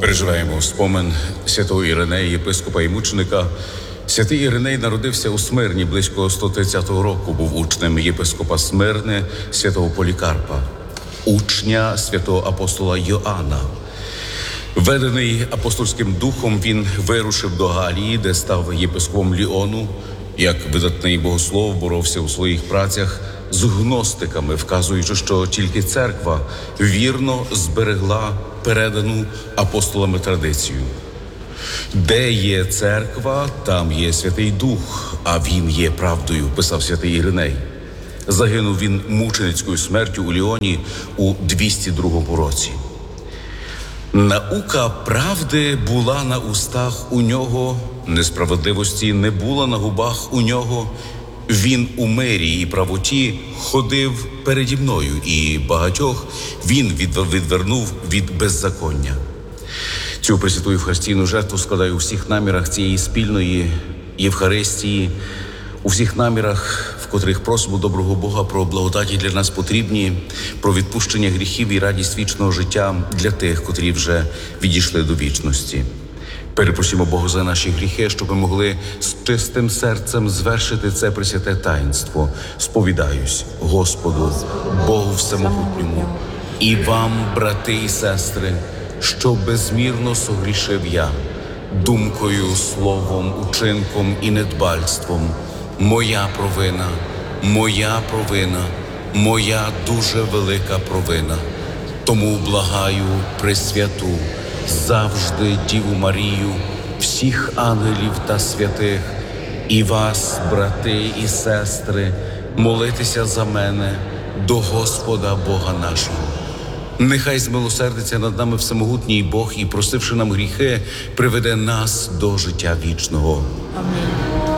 Переживаємо спомин святого Іринея, єпископа і мученика. Святий Іриней народився у Смирні близько 130 року. Був учнем єпископа Смирни святого Полікарпа, учня святого апостола Йоанна. Ведений апостольським духом, він вирушив до Галії, де став єпископом Ліону. Як видатний богослов боровся у своїх працях з гностиками, вказуючи, що тільки церква вірно зберегла передану апостолами традицію. Де є церква, там є Святий Дух, а він є правдою, писав святий Іриней. Загинув він мученицькою смертю у Ліоні у 202 році. Наука правди була на устах у нього, несправедливості не було на губах у нього. Він у мирі і правоті ходив переді мною, і багатьох він відвернув від беззаконня. Цю пресвяту євхаристійну жертву складаю у всіх намірах цієї спільної Євхаристії, у всіх намірах, в котрих просимо доброго Бога про благодаті для нас потрібні, про відпущення гріхів і радість вічного життя для тих, котрі вже відійшли до вічності. Перепросимо Бога за наші гріхи, щоб ми могли з чистим серцем звершити це пресвяте таїнство. Сповідаюсь Господу, Богу Всемогутньому, і вам, брати і сестри, що безмірно согрішив я, думкою, словом, учинком і недбальством. Моя провина, моя дуже велика провина. Тому благаю Пресвяту, завжди Діву Марію, всіх ангелів та святих, і вас, брати і сестри, молитеся за мене до Господа Бога нашого. Нехай змилосердиться над нами всемогутній Бог і, простивши нам гріхи, приведе нас до життя вічного. Амінь.